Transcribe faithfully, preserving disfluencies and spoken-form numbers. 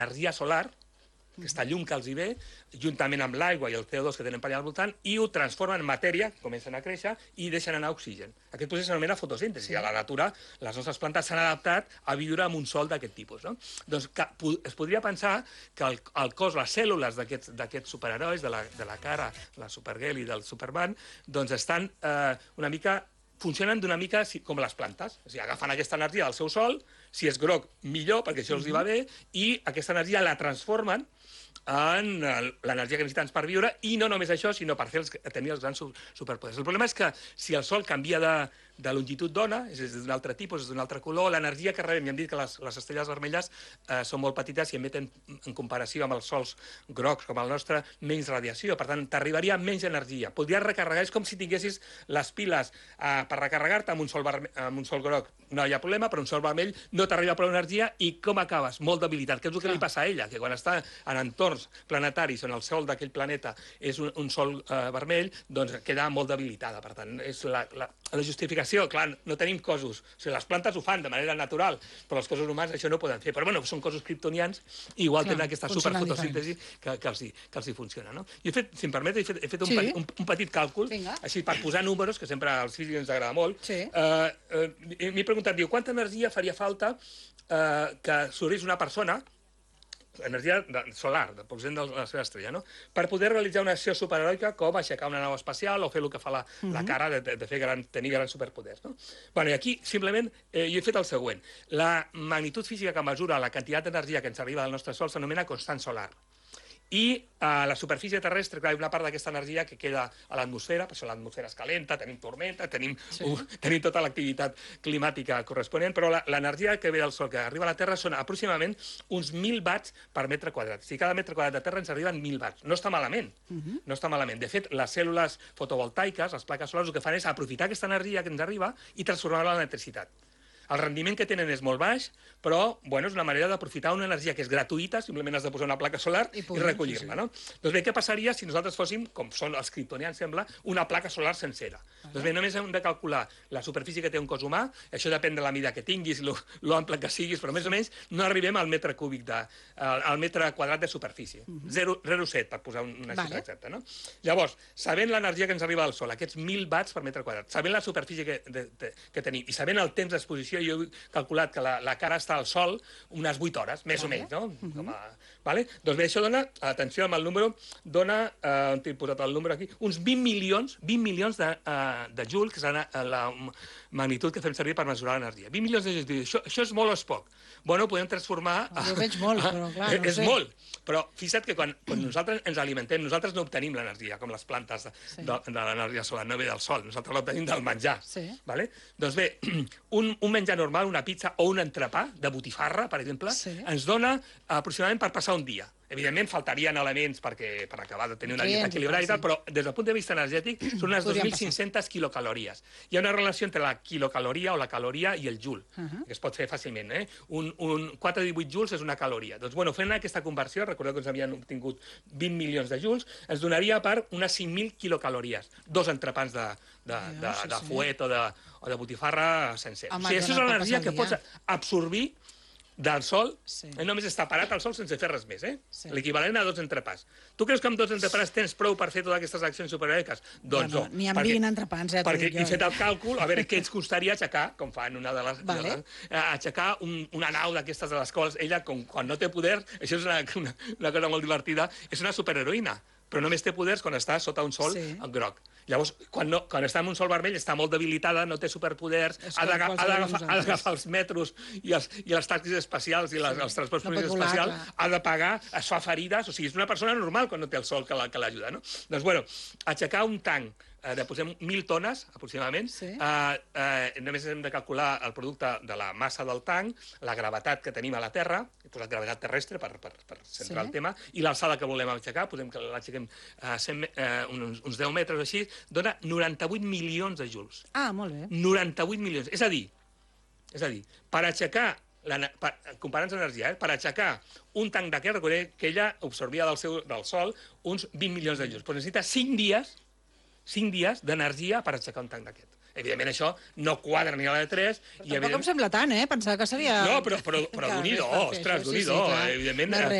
energia solar, aquesta llum que els hi ve, juntament amb l'aigua i el C O dos que tenen per allà al voltant, i ho transformen en matèria, comencen a créixer, i deixen anar oxigen. Aquest procés s'anomena fotosíntesi. A la natura, les nostres plantes s'han adaptat a viure amb un sol d'aquest tipus. No? Doncs que, es podria pensar que el, el cos, les cèl·lules d'aquests superherois, de la, de la cara, la Supergirl i del Superman, doncs estan eh, una mica funcionen d'una mica com les plantes. O sigui, agafen aquesta energia del seu sol, si és groc, millor, perquè això els hi va bé, i aquesta energia la transformen en l'energia que necessiten per viure, i no només això, sinó per fer els, tenir els grans superpoders. El problema és que si el sol canvia de, de longitud d'ona, és d'un altre tipus, és d'un altre color, l'energia que rebem, i hem dit que les, les estrelles vermelles eh, són molt petites i emeten, en comparació amb els sols grocs com el nostre, menys radiació. Per tant, t'arribaria menys energia. Podries recarregar, és com si tinguessis les piles eh, per recarregar-te amb, un sol amb un sol groc. No hi ha problema, però un sol vermell no t'arriba prou energia, i com acabes? Molt debilitat. Què és el que li passa a ella? Que quan està en entorns planetaris on el sol d'aquell planeta és un, un sol eh, vermell, doncs queda molt debilitada. Per tant, és la, la, la justificació. Clar, no tenim cossos. O sigui, les plantes ho fan de manera natural, però els cossos humans això no ho poden fer. Però bueno, són cossos criptonians, i igual Clar, tenen aquesta superfotosíntesi que, que, els hi, que els hi funciona. No? I he fet, si em permet, he fet, he fet un, sí. un, un petit càlcul, Vinga. Així per posar números, que sempre als físics ens agrada molt. Sí. Eh, eh, M'he preguntat, diu, quanta energia faria falta eh, que sorrís una persona, energia solar, del procent de la seva estrella, no? Per poder realitzar una acció superheroica com aixecar una nau espacial o fer el que fa la, uh -huh. la cara de, de fer gran, tenir grans superpoders. No? Bueno, i aquí, simplement, eh, jo he fet el següent. La magnitud física que mesura la quantitat d'energia que ens arriba del nostre Sol s'anomena constant solar. I a la superfície terrestre, clar, hi ha una part d'aquesta energia que queda a l'atmosfera, per això l'atmosfera es calenta, tenim tormenta, tenim, sí. uh, tenim tota l'activitat climàtica corresponent, però l'energia que ve del Sol, que arriba a la Terra, són aproximadament uns mil watts per metre quadrat. O sigui, cada metre quadrat de terra ens arriben mil watts. No està malament, uh -huh. no està malament. De fet, les cèl·lules fotovoltaiques, les plaques solars, el que fan és aprofitar aquesta energia que ens arriba i transformar-la en electricitat. El rendiment que tenen és molt baix, però bueno, és una manera d'aprofitar una energia que és gratuïta, simplement has de posar una placa solar i, i recollir-la. Sí, sí. No? Doncs bé, què passaria si nosaltres fóssim, com són els criptonians, sembla, una placa solar sencera? Ah, doncs bé, només hem de calcular la superfície que té un cos humà, això depèn de la mida que tinguis, l'ample que siguis, però més o menys no arribem al metre cúbic, de, al metre quadrat de superfície. Uh -huh. zero coma set, per posar una xifra vale. exacta. No? Llavors, sabent l'energia que ens arriba al Sol, aquests mil watts per metre quadrat, sabent la superfície que, de, de, que tenim i sabent el temps d'exposició, jo he calculat que la, la cara està al Sol unes vuit hores, més vale. o menys, no? Uh -huh. Com a, vale? Doncs bé, això dona, atenció amb el número, dona, eh, on he posat el número aquí, uns vint milions, vint milions de, uh, de joules, que és la, la magnitud que fem servir per mesurar l'energia. vint milions de joules. Això, això és molt o és poc? Bueno, podem transformar... Jo veig molt, però clar, no és sé. És molt, però fixa't que quan, quan nosaltres ens alimentem, nosaltres no obtenim l'energia, com les plantes de, sí. de, de l'energia solar, no ve del sol, nosaltres l'obtenim del menjar. Sí. Vale? Doncs bé, un, un menjar normal, una pizza o un entrepà de botifarra, per exemple, sí. ens dona aproximadament per passar un dia. Evidentment, faltarien elements perquè, per acabar de tenir una dieta equilibrada i tal, però des del punt de vista energètic són unes dos mil cinc-centes quilocalories. Hi ha una relació entre la quilocaloria o la caloria i el joule, uh -huh. que es pot fer fàcilment. Eh? Un, un quatre coma divuit joules és una caloria. Doncs, bueno, fent aquesta conversió, recordeu que ens havien obtingut vint milions de joules, ens donaria per unes cinc mil quilocalories. Dos entrepans de, de, de, de, de fuet o de, o de botifarra sencers. O sigui, això és l'energia que pots absorbir del Sol, sí. eh, només està parat al Sol sense fer res més, eh? Sí. L'equivalent a dos entrepans. Tu creus que amb dos entrepans tens prou per fer totes aquestes accions superheroiques? Doncs no. no Ni amb perquè, vint entrepans, ja t'ho dic jo. Perquè he fet el càlcul, a veure què ens costaria aixecar, com fan una de les... Vale. De les aixecar un, una nau d'aquestes de les quals ella, com, quan no té poder, això és una, una, una cosa molt divertida, és una superheroïna, però només té poders quan està sota un sol sí. groc. Llavors, quan, no, quan està en un sol vermell, està molt debilitada, no té superpoders, ha d'agafar els metros i els, i les taxis espacials i les, sí. els transports no públics espacials, ha de pagar, es fa ferides, o sigui, és una persona normal quan no té el sol que l'ajuda, no? Doncs, bueno, aixecar un tanc eh, de, posem, mil tones, aproximadament, sí. eh, eh, només hem de calcular el producte de la massa del tanc, la gravetat que tenim a la Terra, he posat gravetat terrestre per, per, per centrar sí. el tema, i l'alçada que volem aixecar, posem que l'aixequem eh, eh, uns, uns deu metres o així, dona noranta-vuit milions de joules. Ah, molt bé. noranta-vuit milions. És a dir, és a dir, per aixecar, comparant l'energia, eh, per aixecar un tanc d'aquest, recordeu que ella absorbia del, seu, del Sol uns vint milions de joules. Però necessita cinc dies cinc dies d'energia per aixecar un tanc d'aquest. Evidentment, això no quadra ni a la de tres. Però tampoc em sembla tant, eh? Pensava que seria... No, però, però, però d'un i do, ostres, d'un i do. Evidentment,